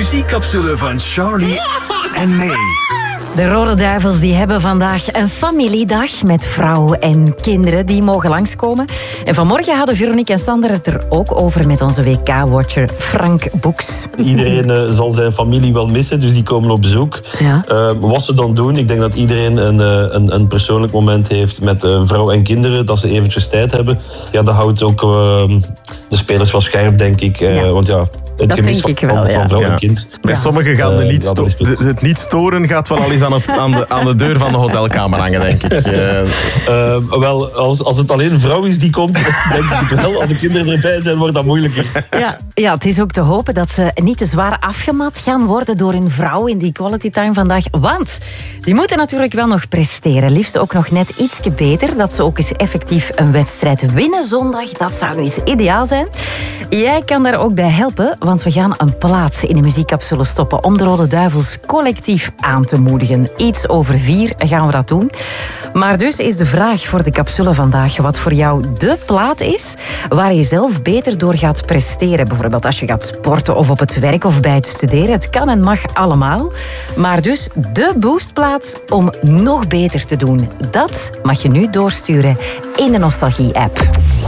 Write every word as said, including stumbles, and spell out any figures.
muziekcapsule van Charlie en May. De Rode Duivels die hebben vandaag een familiedag met vrouw en kinderen die mogen langskomen. En vanmorgen hadden Veronique en Sander het er ook over met onze W K-watcher Frank Boeks. Iedereen uh, zal zijn familie wel missen, dus die komen op bezoek. Ja. Uh, wat ze dan doen, ik denk dat iedereen een, uh, een, een persoonlijk moment heeft met uh, vrouw en kinderen, dat ze eventjes tijd hebben. Ja, dat houdt ook uh, de spelers wel scherp, denk ik. Uh, Ja. Want ja, het Dat gemis denk van, ik wel, ja. van vrouw Ja. en kind. Bij Ja. sommigen gaan de Uh, niet ja, sto- dat is het. de- het niet storen gaat wel al eens aan, het, aan, de, aan de deur van de hotelkamer hangen, denk ik. Uh, Uh, wel, als, als het alleen een vrouw is die komt, denk ik wel. Als de kinderen erbij zijn, wordt dat moeilijker. Ja, ja, het is ook te hopen dat ze niet te zwaar afgemat gaan worden door hun vrouw in die quality time vandaag. Want die moeten natuurlijk wel nog presteren. Liefst ook nog net ietsje beter. Dat ze ook eens effectief een wedstrijd winnen zondag. Dat zou nu eens ideaal zijn. Jij kan daar ook bij helpen, want we gaan een plaats in de muziekcapsule stoppen om de Rode Duivels collectief aan te moedigen. Iets over vier gaan we dat doen. Maar dus is de vraag voor de capsule vandaag wat voor jou de plaat is waar je zelf beter door gaat presteren. Bijvoorbeeld als je gaat sporten of op het werk of bij het studeren. Het kan en mag allemaal. Maar dus de boostplaat om nog beter te doen. Dat mag je nu doorsturen in de Nostalgie-app.